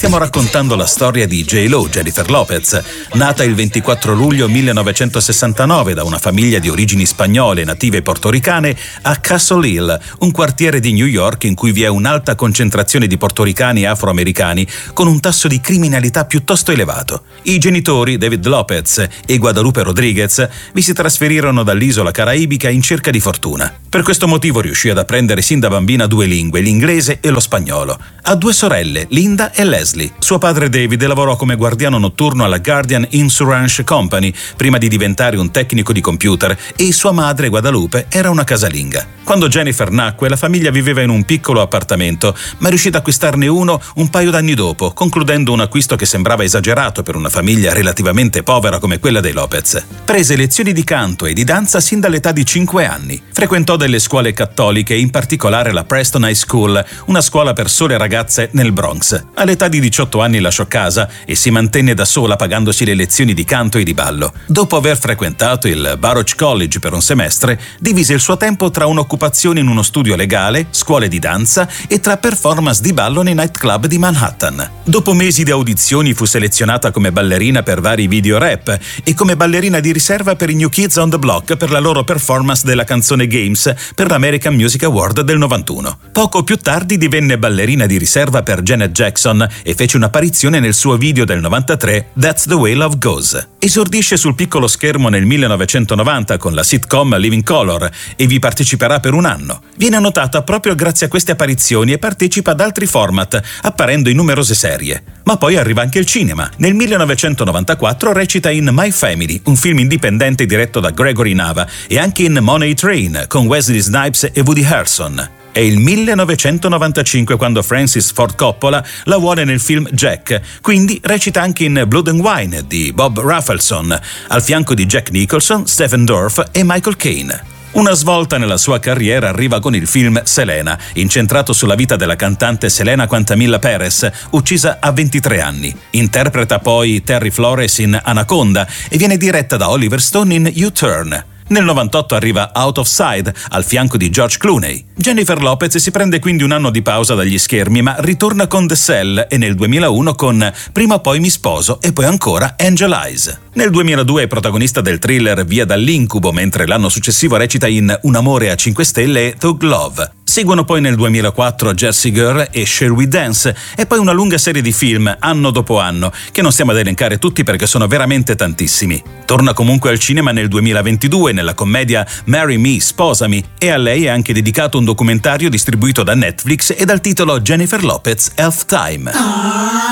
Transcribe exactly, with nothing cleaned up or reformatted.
stiamo raccontando la storia di J-Lo, Jennifer Lopez, nata il ventiquattro luglio millenovecentosessantanove da una famiglia di origini spagnole, native portoricane, a Castle Hill, un quartiere di New York in cui vi è un'alta concentrazione di portoricani e afroamericani con un tasso di criminalità piuttosto elevato. I genitori, David Lopez e Guadalupe Rodriguez, vi si trasferirono dall'isola caraibica in cerca di fortuna. Per questo motivo riuscì ad apprendere sin da bambina due lingue, l'inglese e lo spagnolo. Ha due sorelle, Linda e Leslie. Suo padre David lavorò come guardiano notturno alla Guardian Insurance Company prima di diventare un tecnico di computer e sua madre Guadalupe era una casalinga. Quando Jennifer nacque, la famiglia viveva in un piccolo appartamento, ma riuscì ad acquistarne uno un paio d'anni dopo, concludendo un acquisto che sembrava esagerato per una famiglia relativamente povera come quella dei Lopez. Prese lezioni di canto e di danza sin dall'età di cinque anni. Frequentò delle scuole cattoliche, in particolare la Preston High School, una scuola per sole ragazze nel Bronx. All'età di diciotto anni lasciò casa e si mantenne da sola pagandosi le lezioni di canto e di ballo. Dopo aver frequentato il Baruch College per un semestre, divise il suo tempo tra un'occupazione in uno studio legale, scuole di danza e tra performance di ballo nei nightclub di Manhattan. Dopo mesi di audizioni fu selezionata come ballerina per vari video rap e come ballerina di riserva per i New Kids on the Block per la loro performance della canzone Games per l'American Music Award del novantuno. Poco più tardi divenne ballerina di riserva per Janet Jackson e fece un'apparizione nel suo video del novantatré That's the Way Love Goes. Esordisce sul piccolo schermo nel millenovecentonovanta con la sitcom Living Color e vi parteciperà per un anno. Viene notata proprio grazie a queste apparizioni e partecipa ad altri format, apparendo in numerose serie. Ma poi arriva anche il cinema. Nel millenovecentonovantaquattro recita in My Family, un film indipendente diretto da Gregory Nava, e anche in Money Train con Wesley Snipes e Woody Harrelson. È il millenovecentonovantacinque quando Francis Ford Coppola la vuole nel film Jack, quindi recita anche in Blood and Wine di Bob Rafelson, al fianco di Jack Nicholson, Stephen Dorff e Michael Caine. Una svolta nella sua carriera arriva con il film Selena, incentrato sulla vita della cantante Selena Quintanilla Perez, uccisa a ventitré anni. Interpreta poi Terry Flores in Anaconda e viene diretta da Oliver Stone in U-Turn. Nel novantotto arriva Out of Sight, al fianco di George Clooney. Jennifer Lopez si prende quindi un anno di pausa dagli schermi, ma ritorna con The Cell e nel duemilauno con Prima o poi mi sposo e poi ancora Angel Eyes. Nel duemiladue è protagonista del thriller Via dall'incubo, mentre l'anno successivo recita in Un amore a cinque stelle e Thug Love. Seguono poi nel duemilaquattro Jersey Girl e Shall We Dance e poi una lunga serie di film, anno dopo anno, che non stiamo ad elencare tutti perché sono veramente tantissimi. Torna comunque al cinema nel duemilaventidue nella commedia Marry Me, Sposami, e a lei è anche dedicato un documentario distribuito da Netflix e dal titolo Jennifer Lopez Health Time.